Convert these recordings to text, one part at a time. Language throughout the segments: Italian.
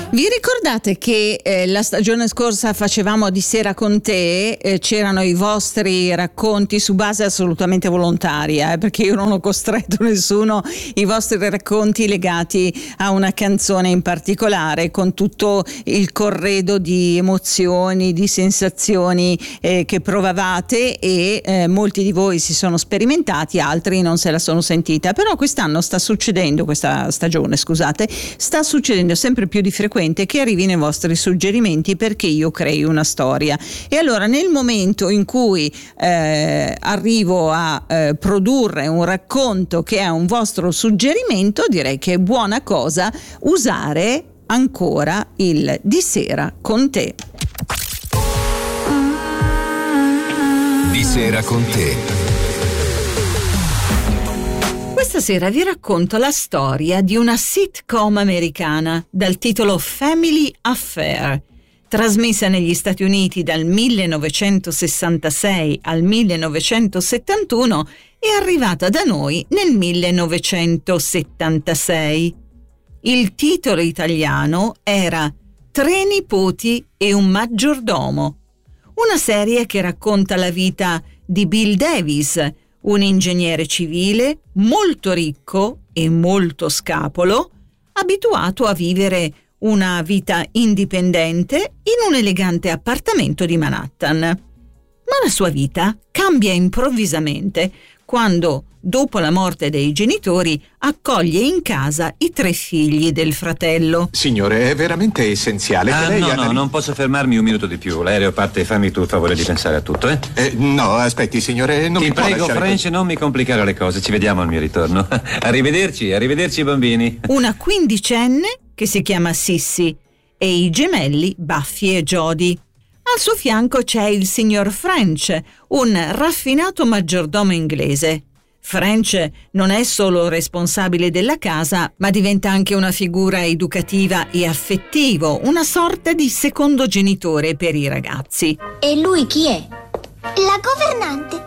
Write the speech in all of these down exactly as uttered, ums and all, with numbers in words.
Vi ricordate che eh, la stagione scorsa facevamo Di Sera con te, eh, c'erano i vostri racconti su base assolutamente volontaria, eh, perché io non ho costretto nessuno, i vostri racconti legati a una canzone in particolare, con tutto il corredo di emozioni, di sensazioni eh, che provavate, e eh, molti di voi si sono sperimentati, altri non se la sono sentita. Però quest'anno sta succedendo, questa stagione scusate, sta succedendo sempre più di frequente che arrivi nei vostri suggerimenti perché io crei una storia. E allora nel momento in cui eh, arrivo a eh, produrre un racconto che è un vostro suggerimento, direi che è buona cosa usare ancora il Di Sera con te. Di Sera con te. Questa sera vi racconto la storia di una sitcom americana dal titolo Family Affair, trasmessa negli Stati Uniti dal millenovecentosessantasei al millenovecentosettantuno e arrivata da noi nel millenovecentosettantasei. Il titolo italiano era Tre nipoti e un maggiordomo, una serie che racconta la vita di Bill Davis, un ingegnere civile molto ricco e molto scapolo, abituato a vivere una vita indipendente in un elegante appartamento di Manhattan. Ma la sua vita cambia improvvisamente quando, dopo la morte dei genitori, accoglie in casa i tre figli del fratello. Signore, è veramente essenziale ah, che lei... no, analizzi... no, non posso fermarmi un minuto di più. L'aereo parte, fammi tu il favore di pensare a tutto, eh? eh no, aspetti, signore, non Ti mi può prego, lasciare... French, non mi complicare le cose. Ci vediamo al mio ritorno. Arrivederci, arrivederci bambini. Una quindicenne che si chiama Sissy e i gemelli Buffy e Jody. Al suo fianco c'è il signor French, un raffinato maggiordomo inglese. French non è solo responsabile della casa, ma diventa anche una figura educativa e affettivo, una sorta di secondo genitore per i ragazzi. E lui chi è? La governante.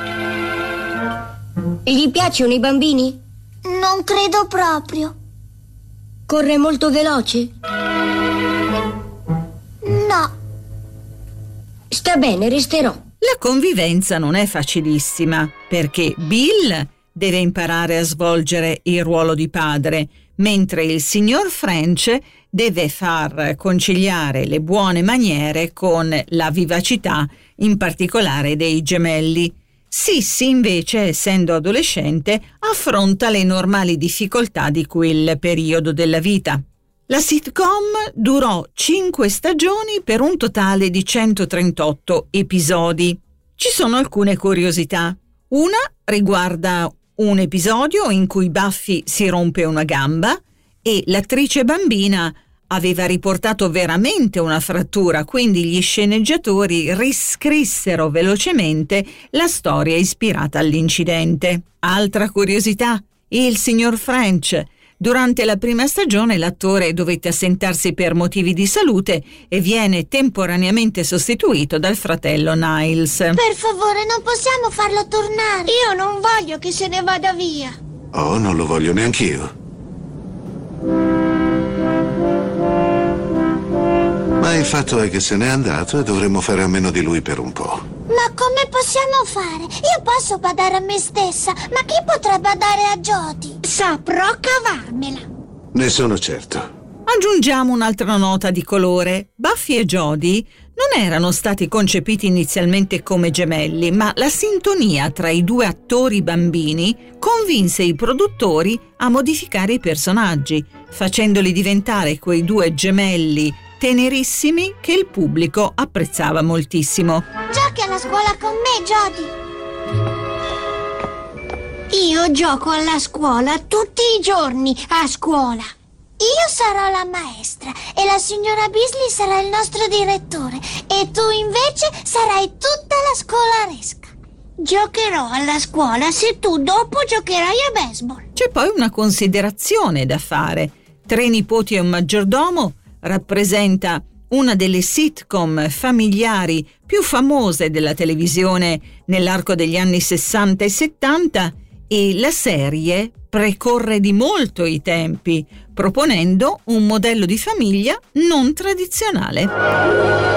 Gli piacciono i bambini? Non credo proprio. Corre molto veloce? No. Sta bene, resterò. La convivenza non è facilissima, perché Bill deve imparare a svolgere il ruolo di padre, mentre il signor French deve far conciliare le buone maniere con la vivacità, in particolare dei gemelli. Sissy, invece, essendo adolescente, affronta le normali difficoltà di quel periodo della vita. La sitcom durò cinque stagioni per un totale di centotrentotto episodi. Ci sono alcune curiosità. Una riguarda un episodio in cui Buffy si rompe una gamba e l'attrice bambina aveva riportato veramente una frattura, quindi gli sceneggiatori riscrissero velocemente la storia ispirata all'incidente. Altra curiosità, il signor French. Durante la prima stagione l'attore dovette assentarsi per motivi di salute e viene temporaneamente sostituito dal fratello Niles. Per favore, non possiamo farlo tornare. Io non voglio che se ne vada via. Oh, non lo voglio neanch'io. Ma il fatto è che se n'è andato e dovremmo fare a meno di lui per un po'. Ma come possiamo fare? Io posso badare a me stessa, ma chi potrà badare a Jody? Saprò cavarmela. Ne sono certo. Aggiungiamo un'altra nota di colore. Buffy e Jody non erano stati concepiti inizialmente come gemelli, ma la sintonia tra i due attori bambini convinse i produttori a modificare i personaggi, facendoli diventare quei due gemelli tenerissimi che il pubblico apprezzava moltissimo. Giochi alla scuola con me, Jody. Io gioco alla scuola tutti i giorni, a scuola. Io sarò la maestra e la signora Beasley sarà il nostro direttore e tu invece sarai tutta la scolaresca. Giocherò alla scuola se tu dopo giocherai a baseball. C'è poi una considerazione da fare. Tre nipoti e un maggiordomo rappresenta una delle sitcom familiari più famose della televisione nell'arco degli anni sessanta e settanta e la serie precorre di molto i tempi, proponendo un modello di famiglia non tradizionale.